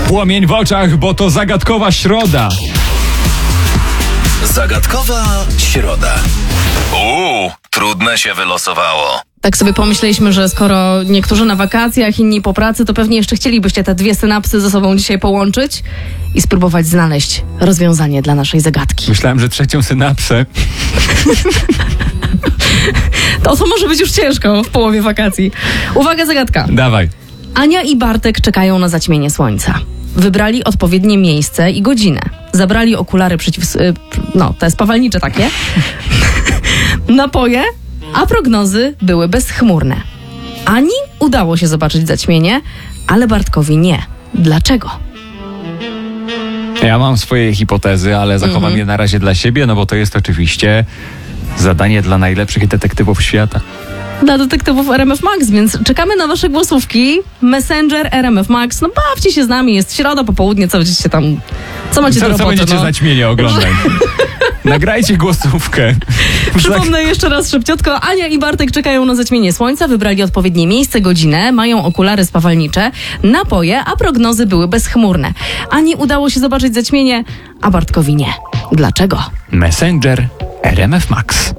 Płomień w oczach, bo to zagadkowa środa. Zagadkowa środa. Trudne się wylosowało. Tak sobie pomyśleliśmy, że skoro niektórzy na wakacjach, inni po pracy, to pewnie jeszcze chcielibyście te dwie synapsy ze sobą dzisiaj połączyć i spróbować znaleźć rozwiązanie dla naszej zagadki. Myślałem, że trzecią synapsę. To może być już ciężko w połowie wakacji. Uwaga, zagadka. Dawaj. Ania i Bartek czekają na zaćmienie słońca. Wybrali odpowiednie miejsce i godzinę. Zabrali okulary te spawalnicze takie. Napoje, a prognozy były bezchmurne. Ani udało się zobaczyć zaćmienie, ale Bartkowi nie. Dlaczego? Ja mam swoje hipotezy, ale zachowam je na razie dla siebie, no bo to jest oczywiście zadanie dla najlepszych detektywów świata. Dla detektywów RMF Max, więc czekamy na wasze głosówki. Messenger RMF Max. No bawcie się z nami, jest środa, popołudnie, co będziecie tam... Co macie do roboty? Co będziecie zaćmienie oglądać? Nagrajcie głosówkę. Przypomnę jeszcze raz szybciutko. Ania i Bartek czekają na zaćmienie słońca, wybrali odpowiednie miejsce, godzinę, mają okulary spawalnicze, napoje, a prognozy były bezchmurne. Ani udało się zobaczyć zaćmienie, a Bartkowi nie. Dlaczego? Messenger RMF Max.